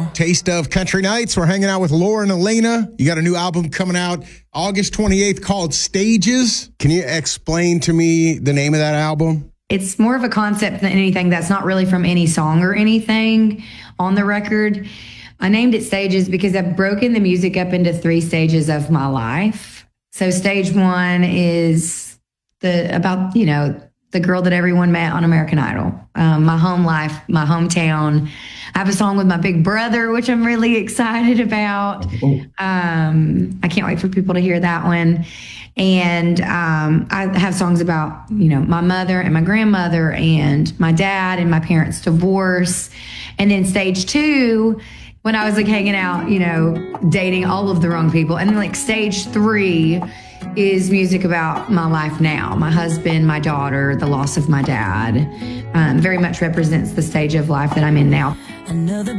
Taste of Country Nights. We're hanging out with Lauren Alaina. You got a new album coming out August 28th called Stages. Can you explain to me the name of that album? It's more of a concept than anything. That's not really from any song or anything on the record. I named it Stages because I've broken the music up into 3 stages of my life. So stage 1 is the girl that everyone met on American Idol, my home life, my hometown. I have a song with my big brother, which I'm really excited about. I can't wait for people to hear that one. And I have songs about, my mother and my grandmother and my dad and my parents' divorce. And then stage 2, when I was hanging out, dating all of the wrong people. And then stage 3 is music about my life now, my husband, my daughter, the loss of my dad. Very much represents the stage of life that I'm in now. Another